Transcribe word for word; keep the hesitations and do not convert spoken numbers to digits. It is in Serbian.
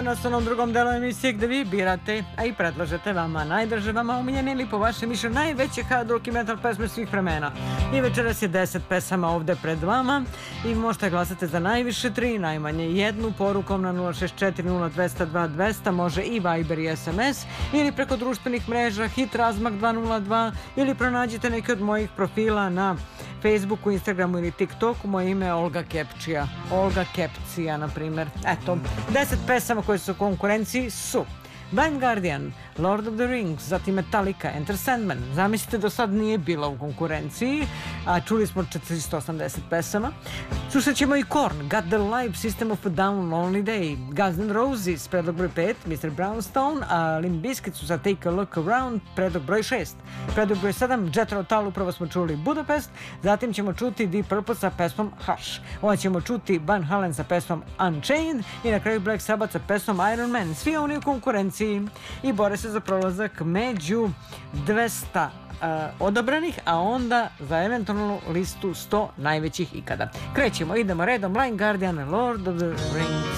nas u onom drugom delu emisije gde vi birate, a i predlažete vama najdrže, vama omiljene ili po vašem mišljenju najveće hard rock i metal pesme svih vremena. I večeras je deset pesama ovde pred vama i možete glasati za najviše tri, najmanje jednu porukom na nula šest četiri nula dva zero dva dva zero zero, može i Viber i S M S ili preko društvenih mreža Hit Razmak dva nula dva ili pronađite neki od mojih profila na Facebooku, Instagramu ili TikToku. Moje ime je Olga Kepčija. Olga Kepcija, na primjer. Eto, deset pesama koje su u konkurenciji su Blind Guardian, Lord of the Rings, zatim Metallica, Enter Sandman. Zamislite, do sad nije bila u konkurenciji, a čuli smo četiristo osamdeset pesama. Slušat ćemo i Korn, Got the Live, System of a Down, Lonely Day, Guns N' Roses, predlog broj pet, mister Brownstone, a Limp Bizkit su za Take a Look Around, predlog broj šest. Predlog broj sedam, Jethro Tull, upravo smo čuli Budapest, zatim ćemo čuti Deep Purple sa pesmom Hush. Onda ćemo čuti Van Halen sa pesmom Unchained i na kraju Black Sabbath sa pesmom Iron Man. Svi oni u konkurenciji i bore se za prolazak među dvesta uh, odabranih, a onda za eventualnu listu sto najvećih ikada. Krećemo, idemo redom, Blind Guardian, Lord of the Rings.